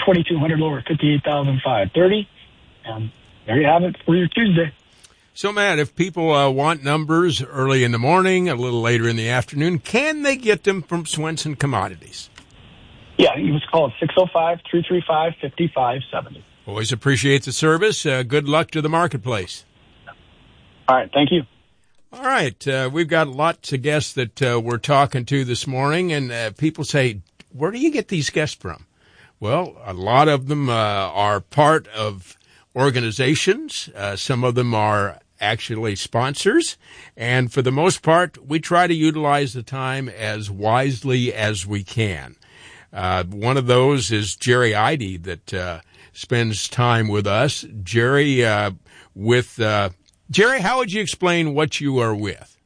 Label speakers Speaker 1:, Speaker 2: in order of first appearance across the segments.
Speaker 1: $2,200 lower, $58,530. And there you have it for your Tuesday.
Speaker 2: So, Matt, if people want numbers early in the morning, a little later in the afternoon, can they get them from Swenson Commodities?
Speaker 1: Yeah, you must call it 605-335-5570.
Speaker 2: Always appreciate the service. Good luck to the marketplace.
Speaker 1: All right, thank you.
Speaker 2: All right, we've got lots of guests that we're talking to this morning, and people say, where do you get these guests from? Well, a lot of them are part of organizations. Some of them are actually sponsors, and for the most part, we try to utilize the time as wisely as we can. One of those is Jerry Eide that spends time with us. Jerry, Jerry, how would you explain what you are with?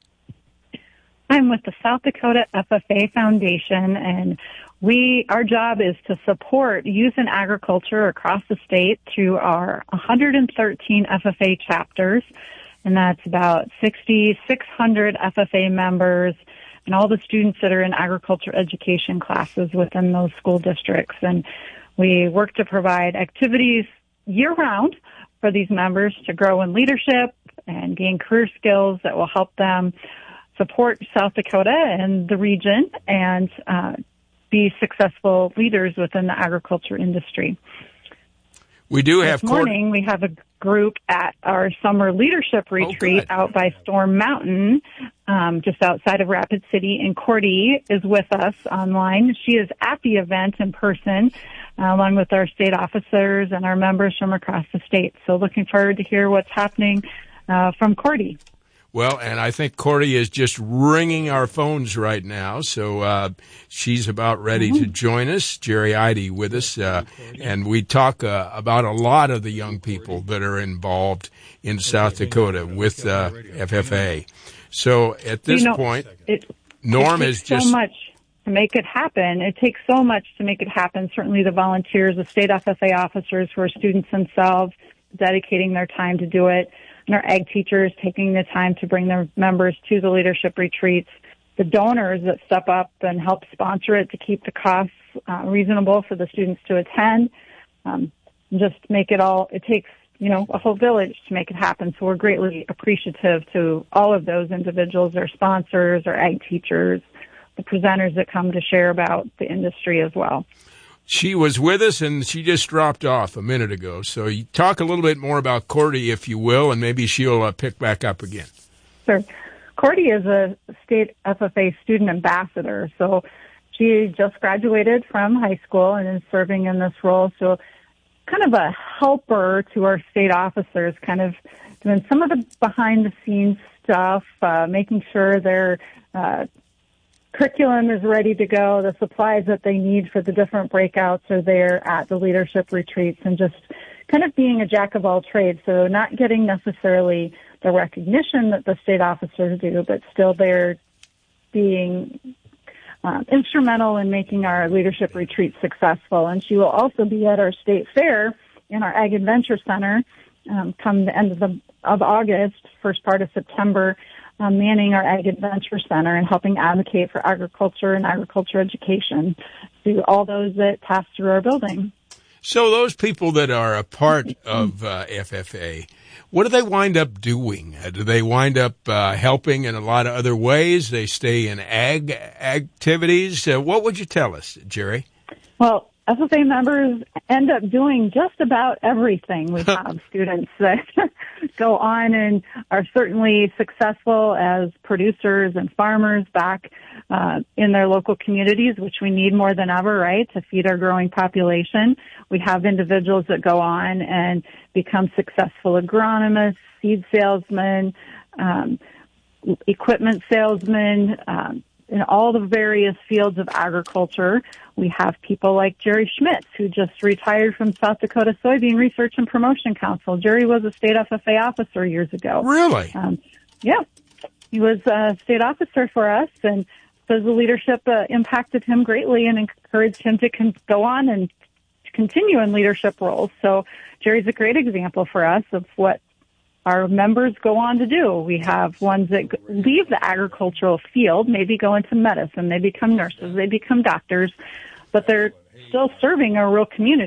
Speaker 3: I'm with the South Dakota FFA Foundation, and our job is to support youth in agriculture across the state through our 113 FFA chapters, and that's about 6,600 FFA members and all the students that are in agriculture education classes within those school districts. And we work to provide activities year-round for these members to grow in leadership and gain career skills that will help them support South Dakota and the region and be successful leaders within the agriculture industry.
Speaker 2: We do have
Speaker 3: this morning. We have a group at our summer leadership retreat out by Storm Mountain, just outside of Rapid City, and Cordy is with us online. She is at the event in person, along with our state officers and our members from across the state. So looking forward to hear what's happening from Cordy.
Speaker 2: Well, and I think Cordy is just ringing our phones right now, so she's about ready to join us. Jerry Eide with us, and we talk about a lot of the young people that are involved in South Dakota with FFA. So at this point, Norm is just...
Speaker 3: so much to make it happen. It takes so much to make it happen. Certainly the volunteers, the state FFA officers who are students themselves, dedicating their time to do it, and our ag teachers taking the time to bring their members to the leadership retreats, the donors that step up and help sponsor it to keep the costs reasonable for the students to attend. Just make it all, it takes, a whole village to make it happen. So we're greatly appreciative to all of those individuals, our sponsors, our ag teachers, the presenters that come to share about the industry as well.
Speaker 2: She was with us, and she just dropped off a minute ago. So you talk a little bit more about Cordy, if you will, and maybe she'll pick back up again.
Speaker 3: Sure. Cordy is a state FFA student ambassador. So she just graduated from high school and is serving in this role. So kind of a helper to our state officers, kind of doing some of the behind-the-scenes stuff, making sure their curriculum is ready to go, the supplies that they need for the different breakouts are there at the leadership retreats, and just kind of being a jack of all trades. So not getting necessarily the recognition that the state officers do, but still they're being instrumental in making our leadership retreat successful. And she will also be at our state fair in our Ag Adventure Center come the end of August, first part of September, manning our Ag Adventure Center and helping advocate for agriculture and agriculture education to all those that pass through our building.
Speaker 2: So those people that are a part of FFA, what do they wind up doing? Do they wind up helping in a lot of other ways? They stay in ag activities? What would you tell us, Jerry?
Speaker 3: Well, FFA members end up doing just about everything. We have students that go on and are certainly successful as producers and farmers back in their local communities, which we need more than ever, right, to feed our growing population. We have individuals that go on and become successful agronomists, seed salesmen, equipment salesmen, in all the various fields of agriculture. We have people like Jerry Schmitz, who just retired from South Dakota Soybean Research and Promotion Council. Jerry was a state FFA officer years ago.
Speaker 2: Really?
Speaker 3: Yeah. He was a state officer for us, and says the leadership impacted him greatly and encouraged him to go on and continue in leadership roles. So Jerry's a great example for us of what our members go on to do. We have ones that leave the agricultural field, maybe go into medicine, they become nurses, they become doctors, but they're still serving our rural community.